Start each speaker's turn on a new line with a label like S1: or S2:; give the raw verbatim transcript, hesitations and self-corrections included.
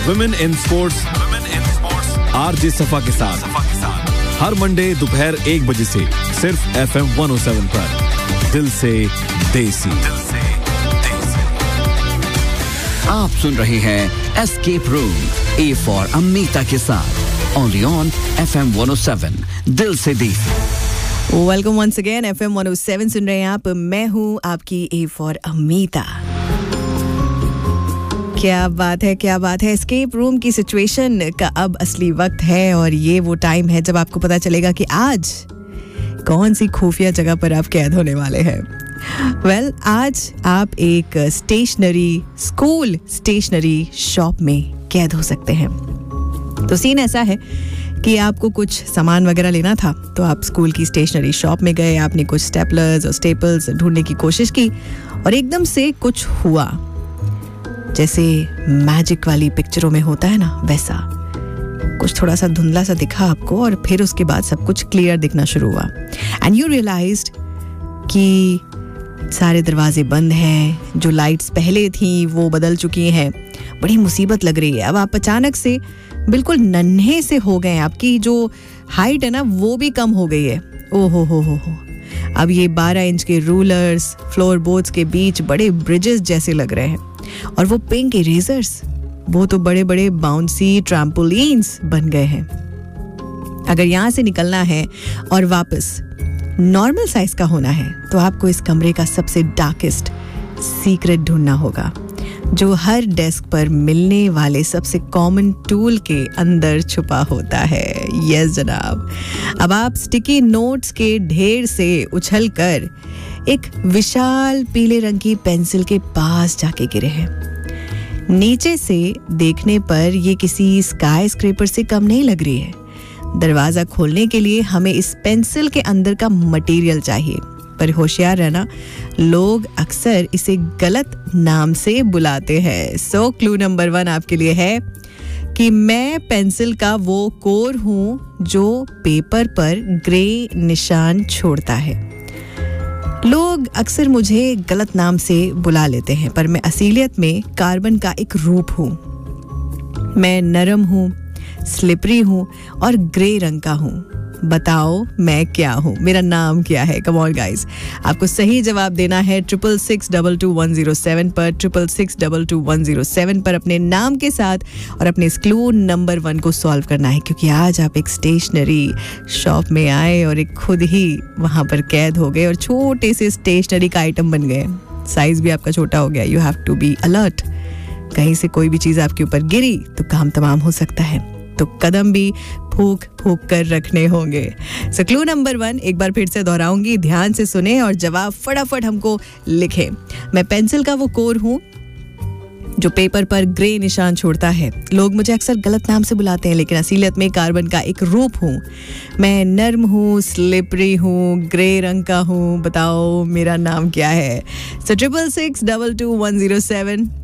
S1: Women in sports women in sports RJ सफा के साथ हर मंडे दोपहर एक बजे से सिर्फ एफएम वन ओ सेवन पर दिल से देसी।
S2: आप सुन रहे हैं escape room A for Amita के साथ only on FM one O seven दिल से देसी।
S3: Welcome once again FM one O seven सुन रहे हैं आप। मैं हूं आपकी ए फॉर अमीता। क्या बात है, क्या बात है। एस्केप रूम की सिचुएशन का अब असली वक्त है और ये वो टाइम है जब आपको पता चलेगा कि आज कौन सी खुफिया जगह पर आप कैद होने वाले हैं। वेल well, आज आप एक स्टेशनरी स्कूल स्टेशनरी शॉप में कैद हो सकते हैं। तो सीन ऐसा है कि आपको कुछ सामान वगैरह लेना था, तो आप स्कूल की स्टेशनरी शॉप में गए, आपने कुछ स्टेपलर्स और स्टेपल्स ढूंढने की कोशिश की और एकदम से कुछ हुआ जैसे मैजिक वाली पिक्चरों में होता है ना, वैसा कुछ थोड़ा सा धुंधला सा दिखा आपको और फिर उसके बाद सब कुछ क्लियर दिखना शुरू हुआ। एंड यू रियलाइज्ड कि सारे दरवाजे बंद हैं, जो लाइट्स पहले थी वो बदल चुकी हैं। बड़ी मुसीबत लग रही है। अब आप अचानक से बिल्कुल नन्हे से हो गए हैं, आपकी जो हाइट है ना वो भी कम हो गई है। ओ हो हो हो हो अब ये बारह इंच के रूलर्स फ्लोर बोर्ड्स के बीच बड़े ब्रिजेस जैसे लग रहे हैं और वो पिंक इरेजर्स वो तो बड़े बड़े बाउंसी ट्रैम्पोलिन्स बन गए हैं। अगर यहाँ से निकलना है और वापस नॉर्मल साइज का होना है तो आपको इस कमरे का सबसे डार्केस्ट सीक्रेट ढूंढना होगा, जो हर डेस्क पर मिलने वाले सबसे कॉमन टूल के अंदर छुपा होता है। यस जनाब, अब आप स्टिकी नोट्स के ढेर से उछलकर एक विशाल पीले रंग की पेंसिल के पास जाके गिरे हैं। नीचे से देखने पर ये किसी स्काई स्क्रैपर से कम नहीं लग रही है। दरवाजा खोलने के लिए हमें इस पेंसिल के अंदर का मटेरियल चाहिए, पर होशियार रहना, लोग अक्सर इसे गलत नाम से बुलाते हैं। सो क्लू नंबर वन आपके लिए है कि मैं पेंसिल का वो कोर हूं जो पेपर पर ग्रे निशान छोड़ता है। लोग अक्सर मुझे गलत नाम से बुला लेते हैं, पर मैं असलियत में कार्बन का एक रूप हूं। मैं नरम हूं, स्लिपरी हूं और ग्रे रंग का हूं। बताओ मैं क्या हूँ, मेरा नाम क्या है? कम ऑन गाइस, आपको सही जवाब देना है triple six double two one zero seven पर triple six double two one zero seven पर अपने नाम के साथ और अपने इस क्लू नंबर वन को सॉल्व करना है, क्योंकि आज आप एक स्टेशनरी शॉप में आए और एक खुद ही वहाँ पर कैद हो गए और छोटे से स्टेशनरी का आइटम बन गए। साइज भी आपका छोटा हो गया। You have to be alert. कहीं से कोई भी चीज़ आपके ऊपर गिरी तो काम तमाम हो सकता है, तो कदम भी फूक फूक कर रखने होंगे। सो क्लू नंबर वन एक बार फिर से दोहराऊंगी, ध्यान से सुने और जवाब फटाफट हमको लिखें। मैं पेंसिल का वो कोर हूं जो पेपर पर ग्रे निशान छोड़ता है। लोग मुझे अक्सर गलत नाम से बुलाते हैं, लेकिन असलियत में कार्बन का एक रूप हूं। मैं नर्म हूं, स्लिपरी हूं, ग्रे रंग का हूं। बताओ मेरा नाम क्या है? सो triple six double two one zero seven